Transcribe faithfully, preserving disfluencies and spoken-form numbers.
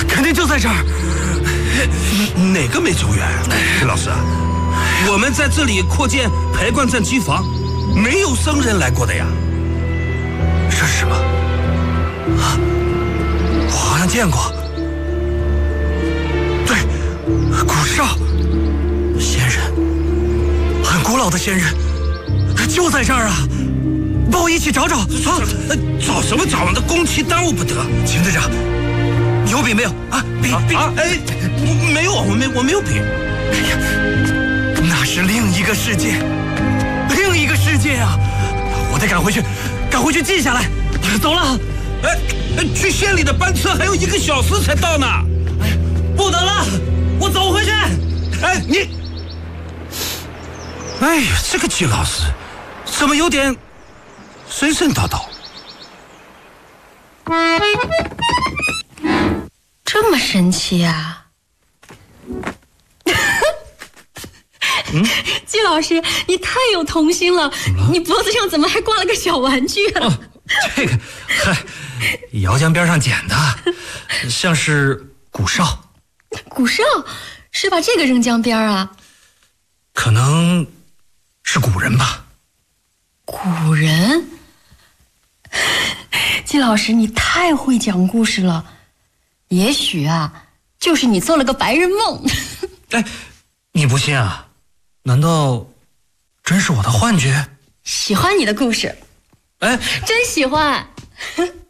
肯定就在这儿。 哪个煤球园？陈老师，我们在这里扩建排灌站机房，没有生人来过的呀。 这是什么？啊，我好像见过。对，古少仙人，很古老的仙人，就在这儿啊！帮我一起找找啊！ 找什么找啊？那工期耽误不得。 秦队长，你有笔没有啊？笔笔啊！哎，没有，我没我没有笔。 哎呀，那是另一个世界，另一个世界啊！我得赶回去，赶回去记下来。走了。 哎，去县里的班车还有一个小时才到呢。 哎，不等了，我走回去。 哎，你，哎呀，这个季老师怎么有点神神叨叨？ 这么神奇啊！嗯，季老师，你太有童心了，你脖子上怎么还挂了个小玩具啊？ 哦，这个，嗨，姚江边上捡的，像是古哨。 古哨是把这个扔江边啊？ 可能是古人吧。 古人？季老师，你太会讲故事了。也许啊，就是你做了个白日梦。 哎，你不信啊？难道真是我的幻觉？ 喜欢你的故事。 哎， 真喜欢。